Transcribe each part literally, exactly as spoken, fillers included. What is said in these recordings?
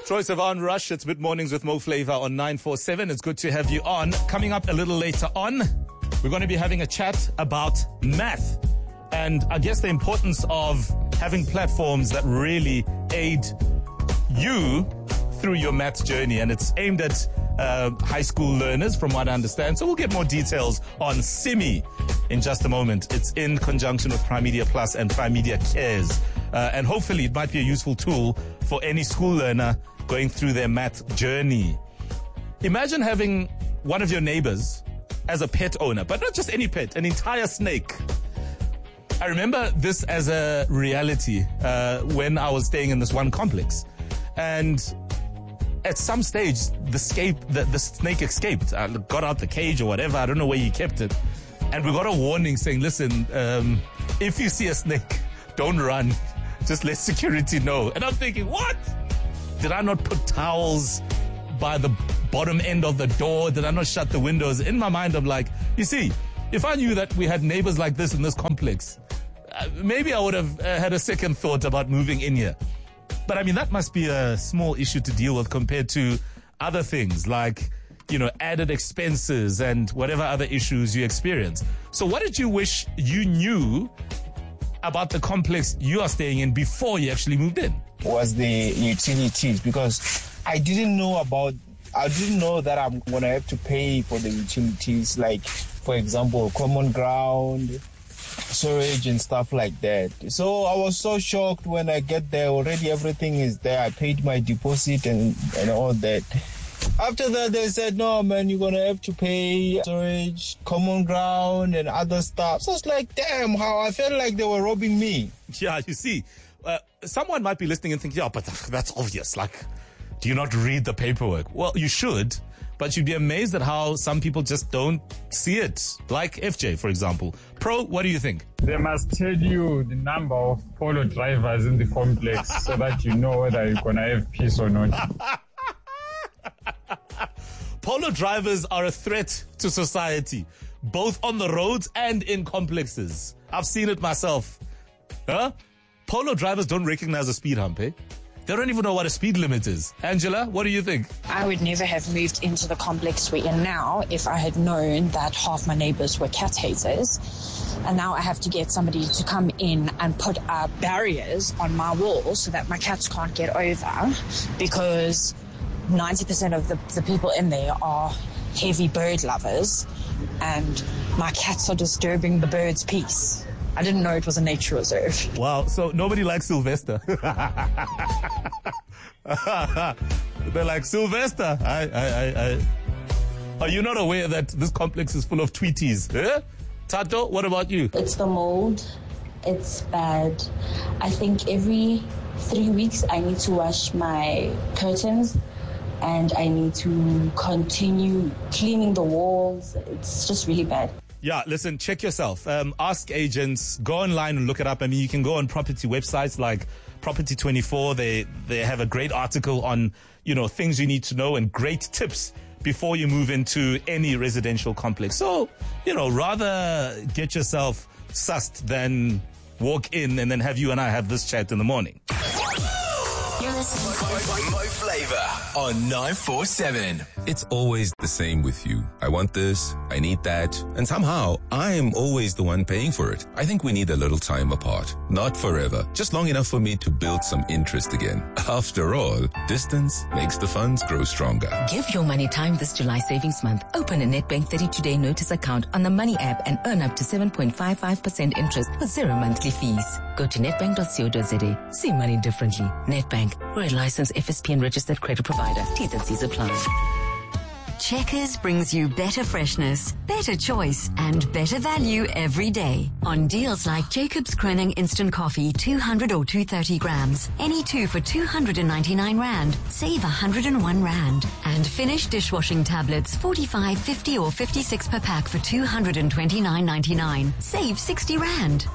Troye Sivan Rush, it's Mid Mornings with Mo Flava on nine four seven. It's good to have you on. Coming up a little later on, we're going to be having a chat about math and I guess the importance of having platforms that really aid you through your math journey. And it's aimed at uh, high school learners, from what I understand. So we'll get more details on Simi in just a moment. It's in conjunction with Prime Media Plus and Prime Media Cares. Uh, and hopefully it might be a useful tool for any school learner going through their math journey. Imagine having one of your neighbors as a pet owner, but not just any pet, an entire snake. I remember this as a reality uh, when I was staying in this one complex. And at some stage, the, scape, the, the snake escaped. I got out the cage or whatever. I don't know where he kept it. And we got a warning saying, listen, um, if you see a snake, don't run. Just let security know. And I'm thinking, what? Did I not put towels by the bottom end of the door? Did I not shut the windows? In my mind, I'm like, you see, if I knew that we had neighbors like this in this complex, uh, maybe I would have uh, had a second thought about moving in here. But I mean, that must be a small issue to deal with compared to other things like, you know, added expenses and whatever other issues you experience. So what did you wish you knew about the complex you are staying in before you actually moved in? Was the utilities, because I didn't know about, I didn't know that I'm going to have to pay for the utilities, like, for example, common ground, storage and stuff like that. So I was so shocked when I get there. Already everything is there. I paid my deposit and, and all that. After that, they said, no, man, you're going to have to pay storage, common ground, and other stuff. So it's like, damn, how I felt like they were robbing me. Yeah, you see, uh, someone might be listening and thinking, yeah, but that's obvious. Like, do you not read the paperwork? Well, you should, but you'd be amazed at how some people just don't see it. Like F J, for example. Pro, what do you think? They must tell you the number of polo drivers in the complex so that you know whether you're going to have peace or not. Polo drivers are a threat to society, both on the roads and in complexes. I've seen it myself. Huh? Polo drivers don't recognize a speed hump, eh? They don't even know what a speed limit is. Angela, what do you think? I would never have moved into the complex we're in now if I had known that half my neighbors were cat haters. And now I have to get somebody to come in and put uh, barriers on my wall so that my cats can't get over, because ninety percent of the, the people in there are heavy bird lovers, and my cats are disturbing the birds' peace. I didn't know it was a nature reserve. Wow, so nobody likes Sylvester. They're like, Sylvester, I, I, I, I. Are you not aware that this complex is full of tweeties? Eh? Tato, what about you? It's the mold. It's bad. I think every three weeks I need to wash my curtains, and I need to continue cleaning the walls. It's just really bad. Yeah, listen, check yourself. Um, ask agents. Go online and look it up. I mean, you can go on property websites like Property twenty-four. They they have a great article on, you know, things you need to know and great tips before you move into any residential complex. So, you know, rather get yourself sussed than walk in and then have you and I have this chat in the morning. You're listening to Mo Flava on nine four seven. It's always the same with you. I want this, I need that, and somehow I am always the one paying for it. I think we need a little time apart. Not forever, just long enough for me to build some interest again. After all, distance makes the funds grow stronger. Give your money time this July savings month. Open a Nedbank thirty-two day notice account on the Money app and earn up to seven point five five percent interest with zero monthly fees. Go to nedbank dot co dot za. See money differently. Nedbank, we're a licensed F S P and registered credit provider. T's and C's apply. Checkers brings you better freshness, better choice, and better value every day. On deals like Jacob's Kroning Instant Coffee two hundred or two hundred thirty grams, any two for two hundred ninety-nine rand, save one hundred one rand. And Finish dishwashing tablets forty-five, fifty or fifty-six per pack for two hundred twenty-nine ninety-nine, save sixty rand.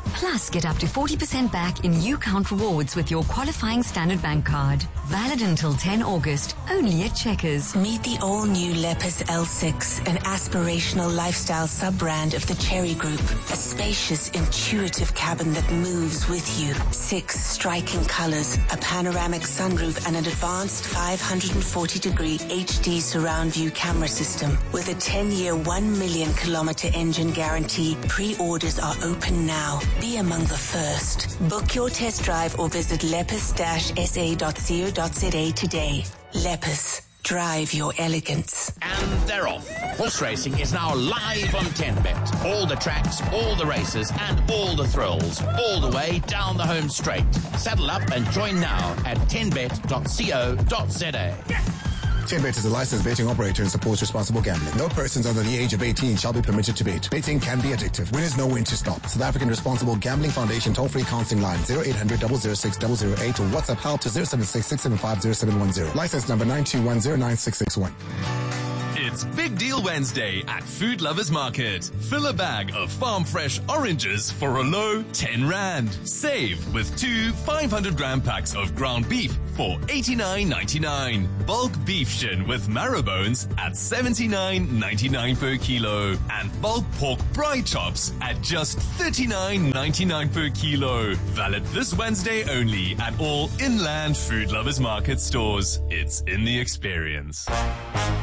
Plus, get up to forty percent back in U-Count rewards with your qualifying Standard Bank card. Valid until the tenth of August, only at Checkers. Meet the all-new Lepus L six, an aspirational lifestyle sub-brand of the Cherry Group. A spacious, intuitive cabin that moves with you. Six striking colors, a panoramic sunroof, and an advanced five hundred forty degree H D surround view camera system. With a ten-year, one million kilometer engine guarantee, pre-orders are open now. Be among the first. Book your test drive or visit lepus dash s a dot co dot z a today. Lepus. Drive your elegance. And they're off. Horse racing is now live on ten bet. All the tracks, all the races, and all the thrills. All the way down the home straight. Saddle up and join now at ten bet dot co dot z a. ten bet is a licensed betting operator and supports responsible gambling. No persons under the age of eighteen shall be permitted to bet. Betting can be addictive. Winners know when to stop. South African Responsible Gambling Foundation toll-free counseling line zero eight hundred, double oh six, double oh eight or WhatsApp help to zero seven six, six seven five, zero seven one zero. License number nine two one zero nine six six one. It's Big Deal Wednesday at Food Lovers Market. Fill a bag of farm fresh oranges for a low ten rand. Save with two five hundred gram packs of ground beef for eighty-nine ninety-nine. Bulk beef shin with marrow bones at seventy-nine ninety-nine per kilo. And bulk pork braai chops at just thirty-nine ninety-nine per kilo. Valid this Wednesday only at all inland Food Lovers Market stores. It's in the experience.